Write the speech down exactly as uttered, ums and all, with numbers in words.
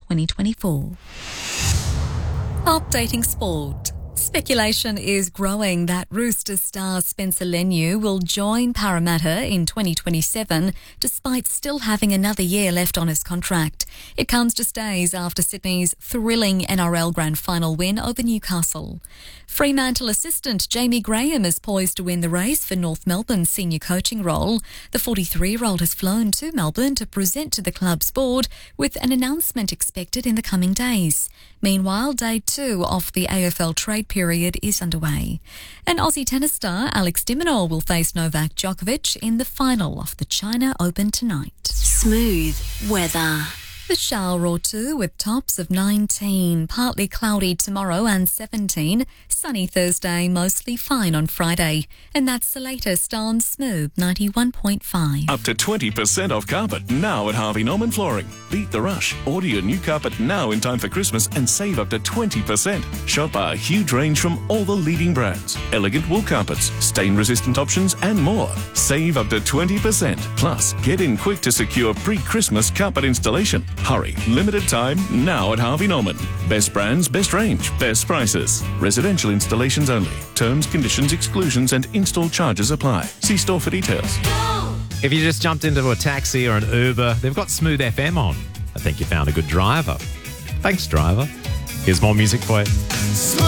twenty twenty-four. Updating sport. Speculation is growing that Roosters star Spencer Leniu will join Parramatta in twenty twenty-seven, despite still having another year left on his contract. It comes just days after Sydney's thrilling N R L Grand Final win over Newcastle. Fremantle assistant Jamie Graham is poised to win the race for North Melbourne's senior coaching role. The forty-three-year-old has flown to Melbourne to present to the club's board, with an announcement expected in the coming days. Meanwhile, day two of the A F L trade period is underway. And Aussie tennis star Alex de Minaur will face Novak Djokovic in the final of the China Open tonight. Smooth weather. The shower or two with tops of nineteen, partly cloudy tomorrow and seventeen, sunny Thursday, mostly fine on Friday. And that's the latest on Smooth ninety-one point five. Up to twenty percent off carpet now at Harvey Norman Flooring. Beat the rush. Order your new carpet now in time for Christmas and save up to twenty percent. Shop our huge range from all the leading brands. Elegant wool carpets, stain-resistant options and more. Save up to twenty percent. Plus, get in quick to secure pre-Christmas carpet installation. Hurry. Limited time now at Harvey Norman. Best brands, best range, best prices. Residential installations only. Terms, conditions, exclusions and install charges apply. See store for details. If you just jumped into a taxi or an Uber, they've got Smooth F M on. I think you found a good driver. Thanks, driver. Here's more music for you.